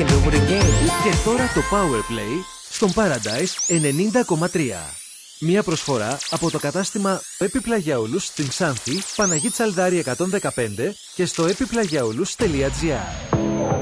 can do it again. Και τώρα το Powerplay στον Paradise 90,3. Μια προσφορά από το κατάστημα Επιπλαγιαούλους στην Ξάνθη, Παναγή Τσαλδάρη 115 και στο επιπλαγιαούλους.gr.